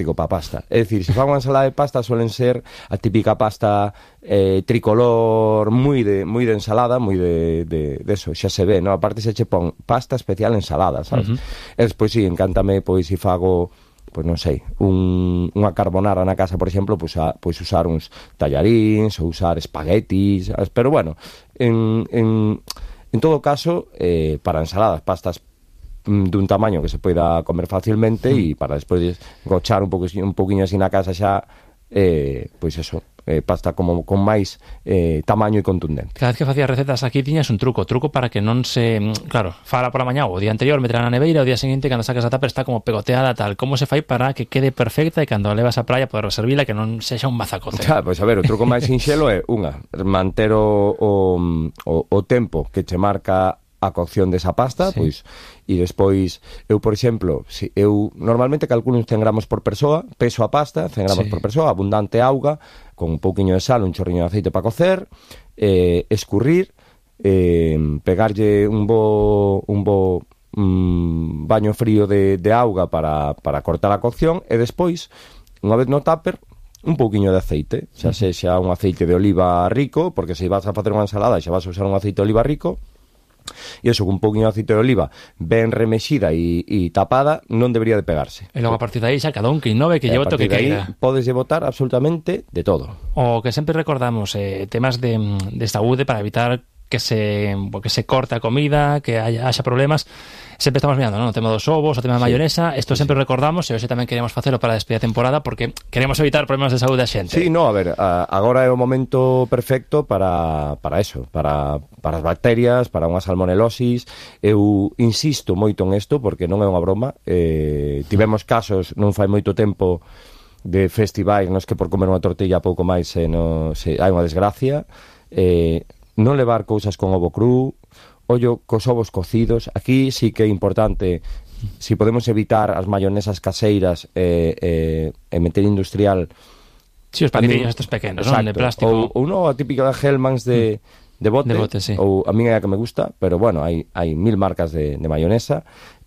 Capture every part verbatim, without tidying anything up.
práctico para pasta. É dicir, se fan unha ensalada de pasta suelen ser a típica pasta eh, tricolor moi de moi de ensalada, moi de, de, de eso, xa se ve, no? Aparte se che pon pasta especial ensalada, sabes? Uh -huh. E despois si, sí, encántame, pois, se fago pois non sei, un, unha carbonara na casa, por exemplo, pois, a, pois usar uns tallaríns ou usar espaguetis, sabes? Pero bueno, en, en, en todo caso, eh, para ensaladas, pastas dun tamaño que se poida comer facilmente e mm. para despois gochar un poquinho, un poquinho así na casa xa, eh, pois eso, eh, pasta como con máis eh, tamaño e contundente. Cada vez que facías recetas aquí tiñas un truco, truco para que non se, claro, fala pola mañá ou o día anterior, meterá na neveira, o día seguinte cando sacas a tapa está como pegoteada tal. Como se fai para que quede perfecta e cando a levas á praia poder servila que non sexa un mazacote? Claro, pois a ver, o truco máis sinxelo é unha, manter o, o, o, o tempo que che marca a cocción desa pasta, sí. Pois, e despois, eu, por exemplo, si eu normalmente calculo uns cen gramos por persoa, peso a pasta, cen gramos sí. por persoa, abundante auga, con un pouquiño de sal, un chorriño de aceite para cocer, eh, escurrir, eh, pegarlle un bo, un bo mm, baño frío de, de auga para, para cortar a cocción, e despois, unha vez no tupper, un pouquiño de aceite, xa sexa un aceite de oliva rico, porque se vas a facer unha ensalada xa vas a usar un aceite de oliva rico, e iso con un pouquinho de aceite de oliva ben remexida e, e tapada non debería de pegarse. E logo a partir de aí xa cada un que innove, que llevo o que queira. Podes botar absolutamente de todo. O que sempre recordamos, eh, temas de, de saúde para evitar que se que se corte a comida, que haya, haya problemas. Sempre estamos mirando, ¿no? O tema dos ovos, o tema da mayonesa, isto sí, sempre sí. recordamos, e hoxe tamén queremos facelo para a despedida de temporada porque queremos evitar problemas de saúde a xente. Sí, no, a ver, a, agora é o momento perfecto para, para eso, para, para as bacterias, para unha salmonelosis. Eu insisto moito en isto porque non é unha broma. Eh, tivemos casos, non fai moito tempo, de festivais nos que por comer unha tortilla pouco máis se, no, se, hai unha desgracia. Eh, non levar cousas con ovo cru, ollo cos ovos cocidos. Aquí sí que é importante, si podemos evitar as mayonesas caseiras e eh, eh, meter industrial. Sí, os paquetillos estos pequenos, non? De plástico. Ou, ou non, a típica Hellmann's de, de bote, de bote sí. Ou a mí é a que me gusta, pero bueno, hai, hai mil marcas de, de mayonesa.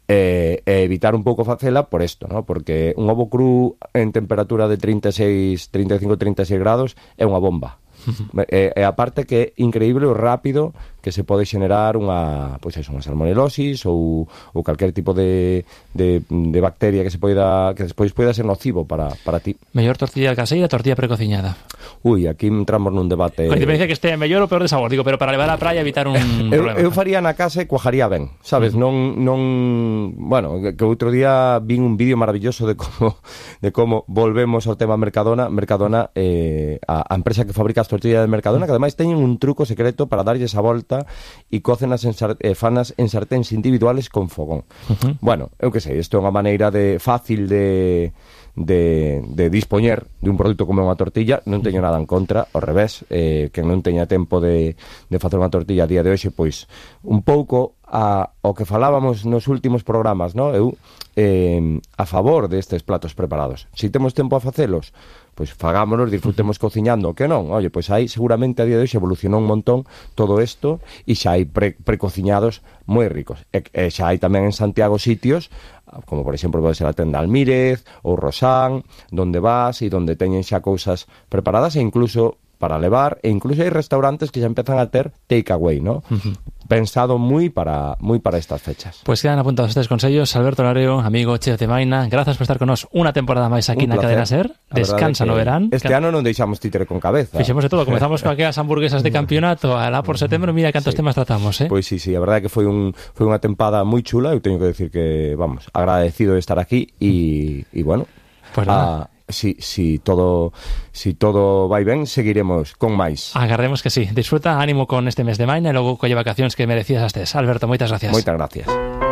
E eh, evitar un pouco facela por isto, ¿no? Porque un ovo cru en temperatura de trinta e seis, trinta e cinco, trinta e seis grados é unha bomba. E, e aparte que é increíble o rápido que se pode xenerar unha, pois eso, unha salmonelosis ou, ou calquer tipo de, de, de bacteria que se poida, que despois poida ser nocivo para, para ti. Mellor tortilla caseira, tortilla precociñada? Ui, aquí entramos nun debate. Con independencia que este mellor ou peor de sabor, digo, pero para levar á praia evitar un eu, problema. Eu faría na casa e cuajaría ben, sabes? Uh -huh. Non, non, bueno, que outro día vin un vídeo maravilloso de como de como volvemos ao tema Mercadona, Mercadona eh, a, a empresa que fabrica as tortillas de Mercadona, que ademais teñen un truco secreto para darlle esa volta e cocenas en sar, eh, fanas en sarténs individuales con fogón. Uh -huh. Bueno, eu que sei, isto é unha maneira de fácil de de, de dispoñer de un produto como unha tortilla. Non teño nada en contra, ao revés, eh, que non teña tempo de, de facer unha tortilla a día de hoxe, pois un pouco a, o que falábamos nos últimos programas, no? Eu eh, a favor destes platos preparados. Si temos tempo a facelos, pois fagámonos, disfrutemos cociñando, que non? Oye, pois aí seguramente a día de hoxe evolucionou un montón todo isto e xa hai pre, precociñados moi ricos. E, e xa hai tamén en Santiago sitios, como por exemplo pode ser a tenda Almírez ou Rosán, donde vas e donde teñen xa cousas preparadas e incluso para levar, e incluso hai restaurantes que xa empezan a ter takeaway, ¿no? Uh-huh. Pensado moi para moi para estas fechas. Pois pues quedan apuntados estes consellos. Alberto Lareo, amigo, chef de Maina, grazas por estar con nos unha temporada máis aquí na Cadena Ser. Descansa no verán. Este ano non deixamos títere con cabeza. Fixemos de todo, comezamos con aquelas hamburguesas de campeonato, alá por setembro, mira cantos sí. temas tratamos, eh? Pois pues sí, sí, a verdade que foi un foi unha tempada moi chula, eu teño que decir que, vamos, agradecido de estar aquí e e bueno, pues nada. A, Si, si todo si todo vai ben, seguiremos con máis. Agardemos que sí. Disfruta, ánimo con este mes de maina e logo colle vacacións que merecías astes. Alberto, moitas gracias. Moitas gracias.